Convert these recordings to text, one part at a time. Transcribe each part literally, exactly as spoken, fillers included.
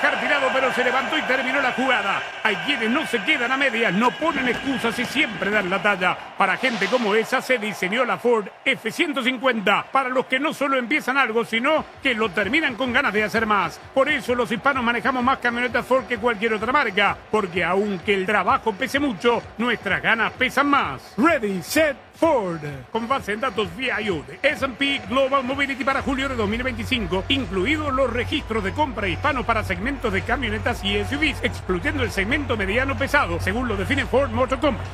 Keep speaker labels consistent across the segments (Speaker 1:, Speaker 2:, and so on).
Speaker 1: dejar tirado, pero se levantó y terminó la jugada. Hay quienes no se quedan a medias, no ponen excusas y siempre dan la talla. Para gente como esa se diseñó la Ford F ciento cincuenta, para los que no solo empiezan algo, sino que lo terminan con ganas de hacer más. Por eso los hispanos manejamos más camionetas Ford que cualquier otra marca, porque aunque el trabajo pese mucho, nuestras ganas pesan más. Ready, set, Ford. Con base en datos V I U de S and P Global Mobility para julio de dos mil veinticinco, incluidos los registros de compra hispanos para segmentos de camionetas y S U Vs, excluyendo el segmento mediano pesado, según lo define Ford Motor Company.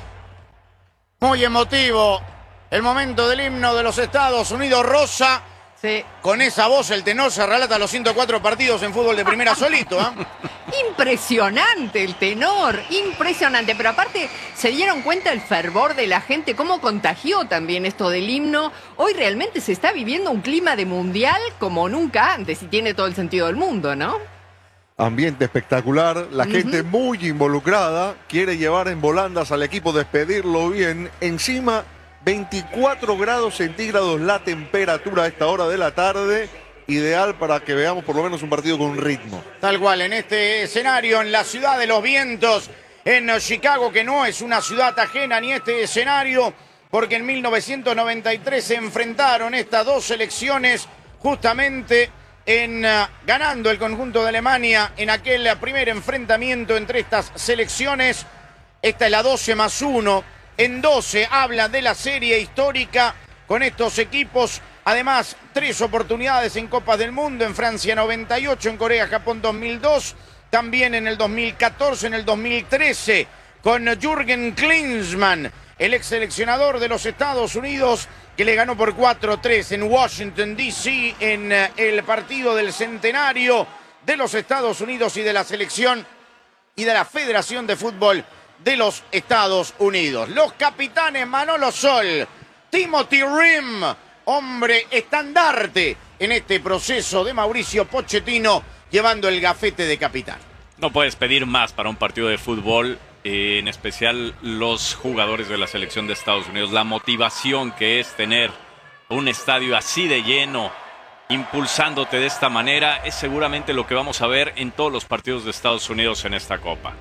Speaker 2: Muy emotivo el momento del himno de los Estados Unidos, Rosa.
Speaker 3: Sí.
Speaker 2: Con esa voz el tenor se relata los ciento cuatro partidos en fútbol de primera solito, ¿eh?
Speaker 3: Impresionante el tenor, impresionante. Pero aparte, se dieron cuenta el fervor de la gente, cómo contagió también esto del himno. Hoy realmente se está viviendo un clima de mundial como nunca antes y tiene todo el sentido del mundo, ¿no?
Speaker 4: Ambiente espectacular, la uh-huh. gente muy involucrada, quiere llevar en volandas al equipo, despedirlo bien. Encima, veinticuatro grados centígrados la temperatura a esta hora de la tarde, ideal para que veamos por lo menos un partido con ritmo.
Speaker 2: Tal cual, en este escenario, en la ciudad de los vientos, en Chicago, que no es una ciudad ajena ni este escenario, porque en mil novecientos noventa y tres se enfrentaron estas dos selecciones justamente en uh, ganando el conjunto de Alemania en aquel primer enfrentamiento entre estas selecciones. Esta es la doce más uno. En doce habla de la serie histórica con estos equipos. Además, tres oportunidades en Copas del Mundo. En Francia noventa y ocho, en Corea-Japón dos mil dos. También en el dos mil catorce, en el dos mil trece, con Jürgen Klinsmann, el ex seleccionador de los Estados Unidos, que le ganó por cuatro a tres en Washington, D C, en el partido del centenario de los Estados Unidos y de la selección y de la Federación de Fútbol de los Estados Unidos. Los capitanes Manolo Sol, Timothy Rim, hombre estandarte en este proceso de Mauricio Pochettino, llevando el gafete de capitán.
Speaker 5: No puedes pedir más para un partido de fútbol, eh, en especial los jugadores de la selección de Estados Unidos. La motivación que es tener un estadio así de lleno, impulsándote de esta manera, es seguramente lo que vamos a ver en todos los partidos de Estados Unidos en esta Copa.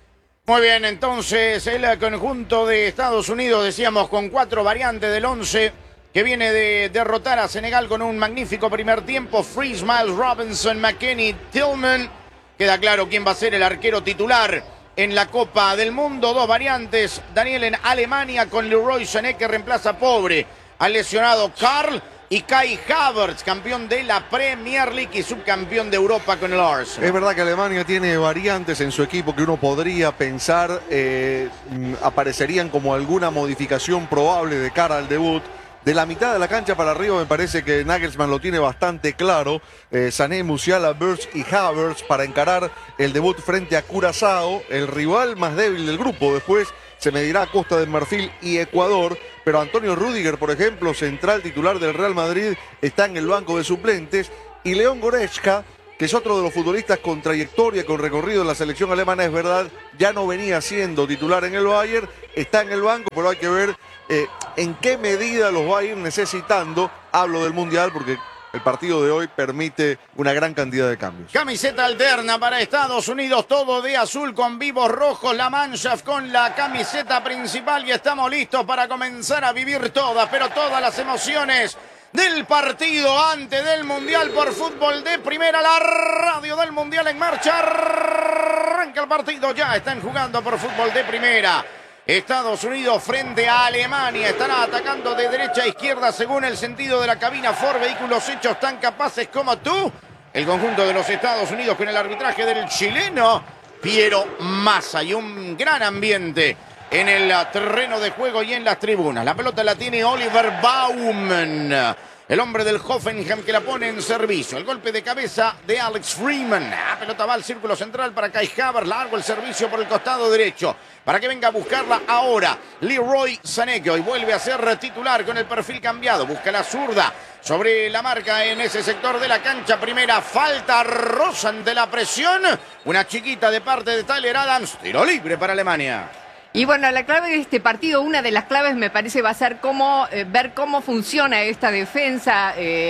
Speaker 2: Muy bien, entonces el conjunto de Estados Unidos, decíamos, con cuatro variantes del once, que viene de derrotar a Senegal con un magnífico primer tiempo. Freeze, Miles Robinson, McKennie, Tillman. Queda claro quién va a ser el arquero titular en la Copa del Mundo. Dos variantes, Daniel en Alemania con Leroy Sané, que reemplaza pobre al lesionado Karl. Y Kai Havertz, campeón de la Premier League y subcampeón de Europa con el Arsenal.
Speaker 4: Es verdad que Alemania tiene variantes en su equipo que uno podría pensar eh, aparecerían como alguna modificación probable de cara al debut. De la mitad de la cancha para arriba me parece que Nagelsmann lo tiene bastante claro. Eh, Sané, Musiala, Wirtz y Havertz para encarar el debut frente a Curazao, el rival más débil del grupo. Después se medirá a Costa de Marfil y Ecuador, pero Antonio Rüdiger, por ejemplo, central titular del Real Madrid, está en el banco de suplentes, y León Goretzka, que es otro de los futbolistas con trayectoria, con recorrido en la selección alemana, es verdad, ya no venía siendo titular en el Bayern, está en el banco, pero hay que ver eh, en qué medida los va a ir necesitando. Hablo del Mundial porque el partido de hoy permite una gran cantidad de cambios.
Speaker 2: Camiseta alterna para Estados Unidos, todo de azul con vivos rojos, la Mannschaft con la camiseta principal, y estamos listos para comenzar a vivir todas, pero todas las emociones del partido antes del Mundial por Fútbol de Primera. La radio del Mundial en marcha, arranca el partido, ya están jugando por Fútbol de Primera. Estados Unidos frente a Alemania, estará atacando de derecha a izquierda según el sentido de la cabina Ford. Vehículos hechos tan capaces como tú. El conjunto de los Estados Unidos con el arbitraje del chileno Piero Massa, y un gran ambiente en el terreno de juego y en las tribunas. La pelota la tiene Oliver Baumann, el hombre del Hoffenheim, que la pone en servicio. El golpe de cabeza de Alex Freeman. La pelota va al círculo central para Kai Havertz. Largo el servicio por el costado derecho para que venga a buscarla ahora Leroy Sané, que hoy vuelve a ser titular con el perfil cambiado. Busca la zurda sobre la marca en ese sector de la cancha. Primera falta, rosa ante la presión. Una chiquita de parte de Tyler Adams. Tiro libre para Alemania.
Speaker 3: Y bueno, la clave de este partido, una de las claves me parece va a ser cómo eh, ver cómo funciona esta defensa eh,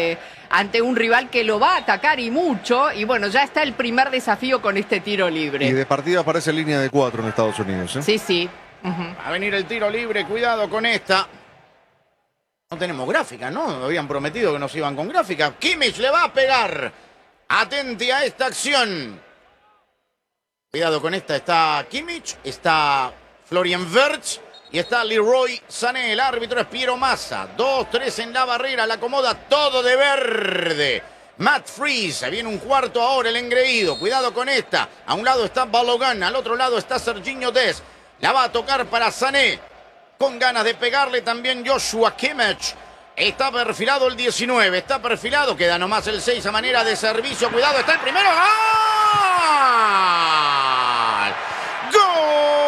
Speaker 3: ante un rival que lo va a atacar y mucho. Y bueno, ya está el primer desafío con este tiro libre.
Speaker 4: Y de partida aparece línea de cuatro en Estados Unidos. ¿eh?
Speaker 3: Sí, sí. Uh-huh.
Speaker 2: Va a venir el tiro libre, cuidado con esta. No tenemos gráfica, ¿no? Habían prometido que nos iban con gráfica. Kimmich le va a pegar. Atente a esta acción. Cuidado con esta. Está Kimmich, está Florian Wirtz y está Leroy Sané. El árbitro es Piero Massa. Dos, tres en la barrera. La acomoda todo de verde. Matt Freese. Viene un cuarto ahora el engreído. Cuidado con esta. A un lado está Balogan. Al otro lado está Serginho Dest. La va a tocar para Sané. Con ganas de pegarle también Joshua Kimmich. Está perfilado el diecinueve. Está perfilado. Queda nomás el seis a manera de servicio. Cuidado. Está el primero. ¡Gol!